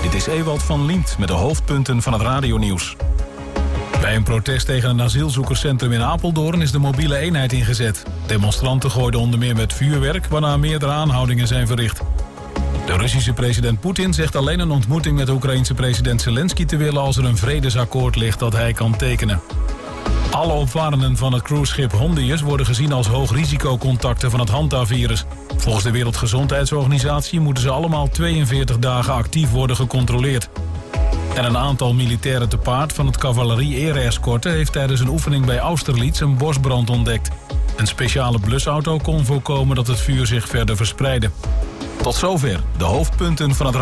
Dit is Ewald van Liemt met de hoofdpunten van het radionieuws. Bij een protest tegen een asielzoekerscentrum in Apeldoorn is de mobiele eenheid ingezet. Demonstranten gooiden onder meer met vuurwerk, waarna meerdere aanhoudingen zijn verricht. De Russische president Poetin zegt alleen een ontmoeting met de Oekraïense president Zelensky te willen als er een vredesakkoord ligt dat hij kan tekenen. Alle opvarenden van het cruiseschip Hondius worden gezien als hoogrisicocontacten van het Hanta-virus. Volgens de Wereldgezondheidsorganisatie moeten ze allemaal 42 dagen actief worden gecontroleerd. En een aantal militairen te paard van het cavalerie-ere-escorte heeft tijdens een oefening bij Austerlitz een bosbrand ontdekt. Een speciale blusauto kon voorkomen dat het vuur zich verder verspreidde. Tot zover de hoofdpunten van het